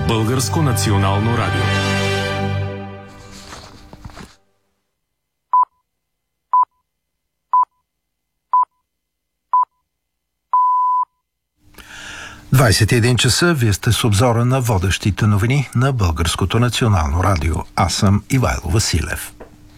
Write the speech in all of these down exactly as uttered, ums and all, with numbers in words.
Българско национално радио. двадесет и един часа, вие сте с обзора на водещите новини на Българското национално радио. Аз съм Ивайло Василев.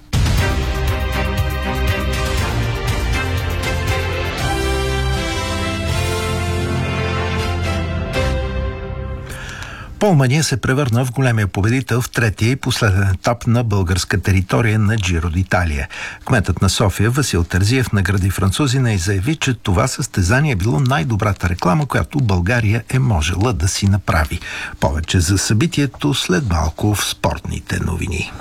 Пол Мания се превърна в големия победител в третия и последен етап на българска територия на Джиро д'Италия. Кметът на София Васил Терзиев награди французина и заяви, че това състезание е било най-добрата реклама, която България е можела да си направи. Повече за събитието след малко в спортните новини.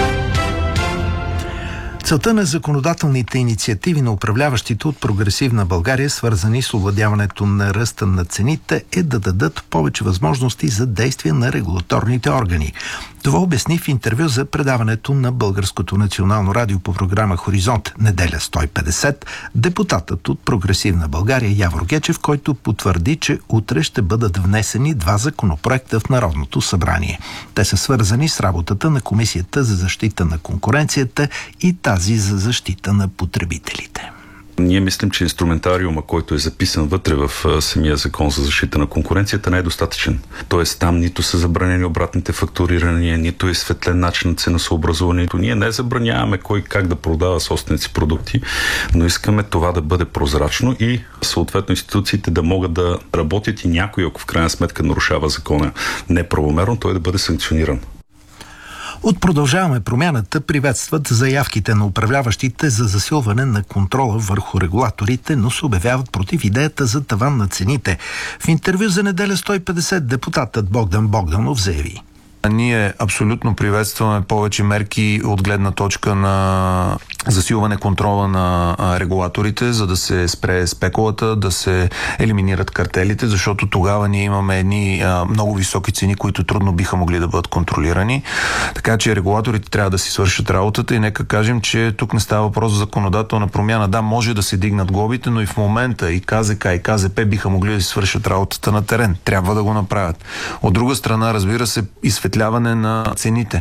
Целта на законодателните инициативи на управляващите от Прогресивна България, свързани с овладяването на ръста на цените, е да дадат повече възможности за действие на регулаторните органи. Това обясни в интервю за предаването на Българското национално радио по програма Хоризонт неделя сто и петдесет депутатът от Прогресивна България Явор Гечев, който потвърди, че утре ще бъдат внесени два законопроекта в Народното събрание. Те са свързани с работата на Комисията за защита на конкуренцията и тази за защита на потребителите. Ние мислим, че инструментариума, който е записан вътре в самия закон за защита на конкуренцията, не е достатъчен. Тоест там нито са забранени обратните фактурирания, нито е светлен начин на ценосъобразуването. Ние не забраняваме кой как да продава собственици продукти, но искаме това да бъде прозрачно и съответно институциите да могат да работят и някой, ако в крайна сметка нарушава закона неправомерно, той да бъде санкциониран. От Продължаваме промяната приветстват заявките на управляващите за засилване на контрола върху регулаторите, но се обявяват против идеята за таван на цените. В интервю за неделя сто и петдесет депутатът Богдан Богданов заяви: Ние абсолютно приветстваме повече мерки от гледна точка на засилване контрола на регулаторите, за да се спре спекулата, да се елиминират картелите, защото тогава ние имаме едни а, много високи цени, които трудно биха могли да бъдат контролирани. Така че регулаторите трябва да си свършат работата и нека кажем, че тук не става въпрос за законодателна промяна. Да, може да се дигнат глобите, но и в момента и КЗК, и КЗП биха могли да си свършат работата на терен. Трябва да го направят. От друга страна, разбира се, изсветляване на цените.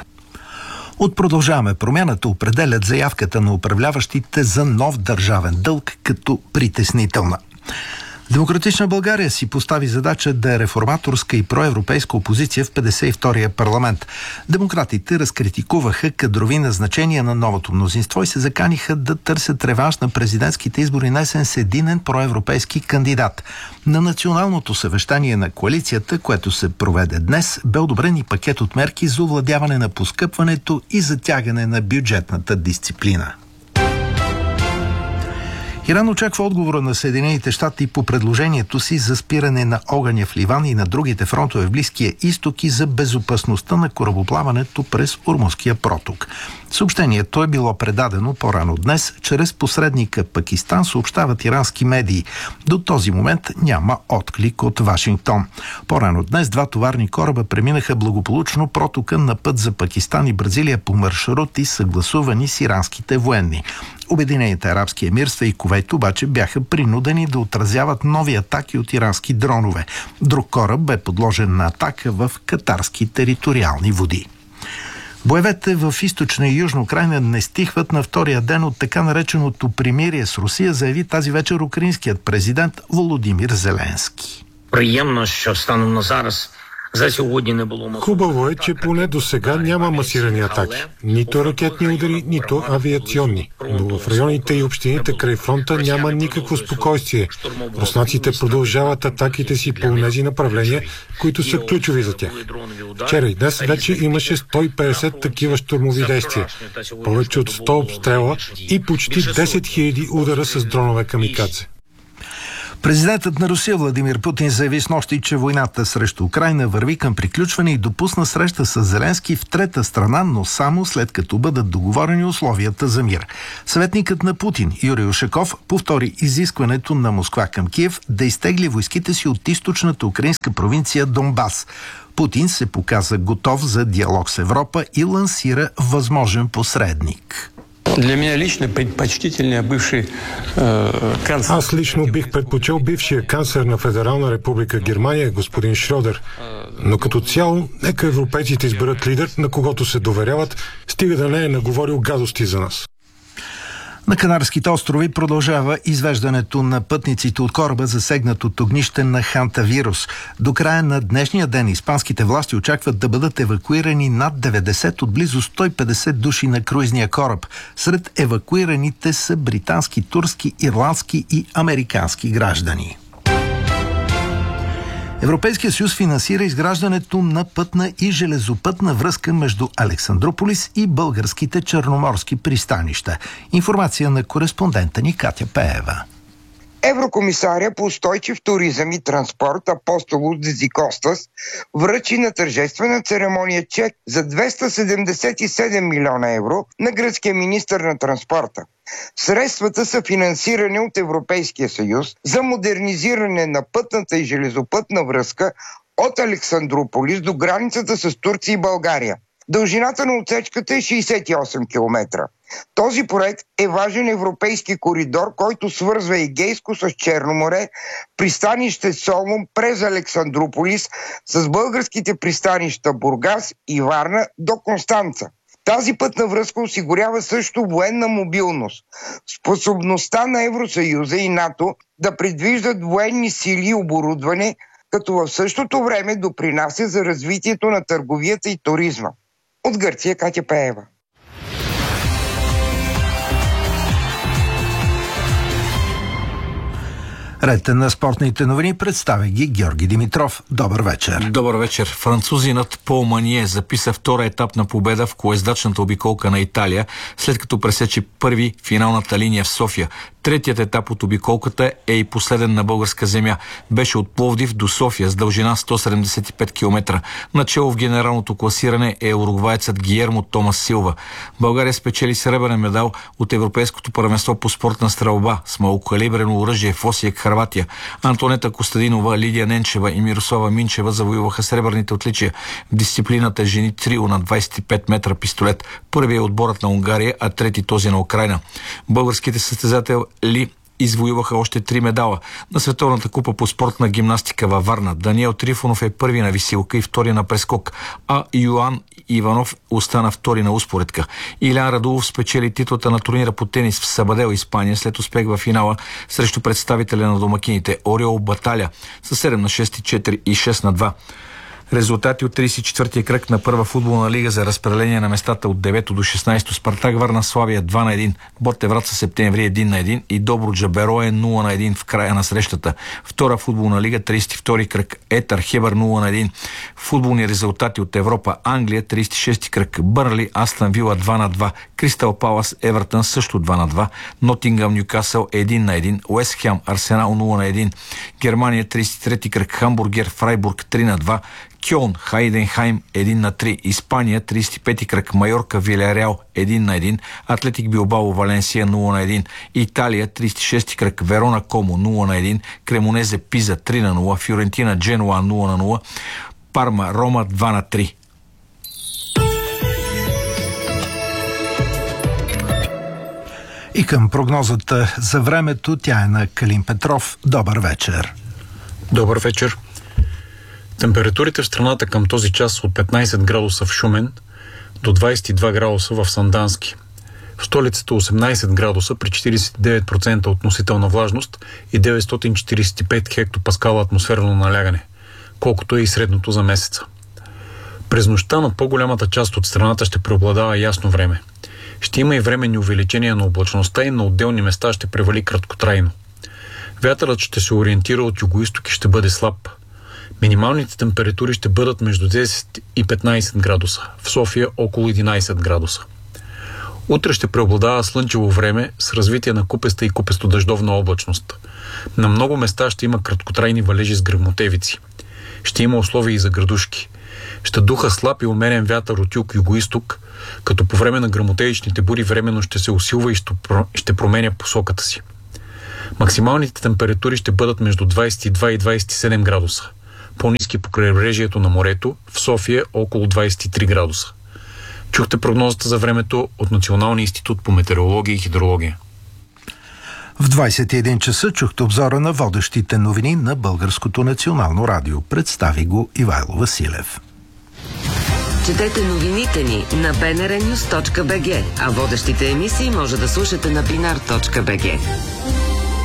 От Продължаваме промяната определят заявката на управляващите за нов държавен дълг като притеснителна. Демократична България си постави задача да е реформаторска и проевропейска опозиция в петдесет и втория парламент. Демократите разкритикуваха кадрови назначения на новото мнозинство и се заканиха да търсят реванш на президентските избори на есен с единен проевропейски кандидат. На националното съвещание на коалицията, което се проведе днес, бе одобрен и пакет от мерки за овладяване на поскъпването и затягане на бюджетната дисциплина. Иран очаква отговора на Съединените щати по предложението си за спиране на огъня в Ливан и на другите фронтове в Близкия изток и за безопасността на корабоплаването през Ормузския проток. Съобщението е било предадено по-рано днес чрез посредника Пакистан, съобщават ирански медии. До този момент няма отклик от Вашингтон. По-рано днес два товарни кораба преминаха благополучно протока на път за Пакистан и Бразилия по маршрути, съгласувани с иранските военни. Обединените арабски емирства и Кувейт обаче бяха принудени да отразяват нови атаки от ирански дронове. Друг кораб бе подложен на атака в катарски териториални води. Боевете в източна и южна Украйна не стихват на втория ден от така нареченото примирие с Русия, заяви тази вечер украинският президент Володимир Зеленски. Приємно, що станом на зараз за сьогодні не було. Хубаво е, че поне до сега няма масирани атаки. Нито ракетни удари, нито авиационни. Но в районите и общините край фронта няма никакво спокойствие. Руснаците продължават атаките си по тези направления, които са ключови за тях. Вчера и днес вече имаше сто и петдесет такива щурмови действия. Повече от сто обстрела и почти десет хиляди удара с дронове камикадзе. Президентът на Русия Владимир Путин заяви снощи, че войната срещу Украйна върви към приключване и допусна среща с Зеленски в трета страна, но само след като бъдат договорени условията за мир. Съветникът на Путин Юрий Ушаков повтори изискването на Москва към Киев да изтегли войските си от източната украинска провинция Донбас. Путин се показа готов за диалог с Европа и лансира възможен посредник. Для меня лично предпочтительнее бывший э, канцлер. Аз лично бих предпочел бившия канцлер на Федерална република Германия, господин Шрьодер. Но като цяло, нека европейците изберат лидер, на когото се доверяват, стига да не е наговорил гадости за нас. На Канарските острови продължава извеждането на пътниците от кораба, засегнат от огнище на хантавирус. До края на днешния ден испанските власти очакват да бъдат евакуирани над деветдесет от близо сто и петдесет души на круизния кораб. Сред евакуираните са британски, турски, ирландски и американски граждани. Европейския съюз финансира изграждането на пътна и железопътна връзка между Александрополис и българските черноморски пристанища. Информация на кореспондента ни Катя Пеева. Еврокомисаря по устойчив туризъм и транспорт Апостолос Дезикостас връчи на тържествена церемония чек за двеста седемдесет и седем милиона евро на гръцкия министър на транспорта. Средствата са финансирани от Европейския съюз за модернизиране на пътната и железопътна връзка от Александрополис до границата с Турция и България. Дължината на отсечката е шейсет и осем километра. Този проект е важен европейски коридор, който свързва Егейско с Черно море, пристанище Солун през Александрополис с българските пристанища Бургас и Варна до Констанца. Тази пътна връзка осигурява също военна мобилност. Способността на Евросъюза и НАТО да предвиждат военни сили и оборудване, като в същото време допринася за развитието на търговията и туризма. От Гърция Катя Пеева. Ред на спортните новини представя ги Георги Димитров. Добър вечер. Добър вечер. Французинът Пол Мание записа втора етапна победа в колездачната обиколка на Италия, след като пресече първи финалната линия в София. Третият етап от обиколката е и последен на българска земя. Беше от Пловдив до София с дължина сто седемдесет и пет километра. Начало в генералното класиране е уругваецът Гиермо Томас Силва. България спечели сребърен медал от Европейското първенство по спортна стрелба с малокалибрено оръжие в Осиек, Хърватия. Антонета Костадинова, Лидия Ненчева и Мирослава Минчева завоюваха сребърните отличия в дисциплината жени трио на двадесет и пет метра пистолет. Първият е отборът на Унгария, а трети този на Украйна. Българските състезатели ли извоюваха още три медала на Световната купа по спортна гимнастика във Варна. Даниел Трифонов е първи на висилка и втори на прескок, а Йоан Иванов остана втори на успоредка. Илян Радулов спечели титлата на турнира по тенис в Сабадел, Испания, след успех във финала срещу представителя на домакините Ориол Баталя с седем на шест, четири и шест на два. Резултати от тридесет и четвъртия кръг на първа футболна лига за разпределение на местата от девето до шестнадесето. Спартак Варна Славия два на един, Ботевраца Септември едно на едно и Добруджа Берое нула на едно в края на срещата. Втора футболна лига, тридесет и втори кръг, Етър Хебър нула на едно. Футболни резултати от Европа: Англия тридесет и шести кръг, Бърнли Астън Вила два на два, Кристал Палас Евертън също два на два, Нотингъм Нюкасъл едно на едно, Уест Хем Арсенал нула на едно. Германия тридесет и трети кръг, Хамбургер Фрайбург три на два, Кьолн Хайденхайм едно на три, Испания тридесет и пети кръг, Майорка Вилереал едно на едно, Атлетик Билбао Валенсия нула на едно, Италия тридесет и шести кръг, Верона Комо нула на едно, Кремонезе Пиза три на нула, Фиорентина Дженуа нула на нула, Парма Рома два на три. И към прогнозата за времето, тя е на Калин Петров. Добър вечер. Добър вечер. Температурите в страната към този час са от петнадесет градуса в Шумен до двадесет и два градуса в Сандански. В столицата осемнадесет градуса при четиридесет и девет процента относителна влажност и деветстотин четиридесет и пет хектопаскала атмосферно налягане, колкото е и средното за месеца. През нощта над по-голямата част от страната ще преобладава ясно време. Ще има и временни увеличения на облачността и на отделни места ще превали краткотрайно. Вятърът ще се ориентира от югоизток и ще бъде слаб. Минималните температури ще бъдат между десет и петнадесет градуса, в София около единадесет градуса. Утре ще преобладава слънчево време с развитие на купеста и купесто-дъждовна облачност. На много места ще има краткотрайни валежи с гръмотевици. Ще има условия и за градушки. Ще духа слаб и умерен вятър от юг-югоизток, като по време на гръмотевичните бури временно ще се усилва и ще променя посоката си. Максималните температури ще бъдат между двадесет и два и двадесет и седем градуса. По-ниски по крайбрежието на морето, в София около двадесет и три градуса. Чухте прогнозата за времето от Националния институт по метеорология и хидрология. В двайсет и един часа чухте обзора на водещите новини на Българското национално радио. Представи го Ивайло Василев. Четете новините ни на би ен ар нюс точка би джи, а водещите емисии може да слушате на бинар точка би джи.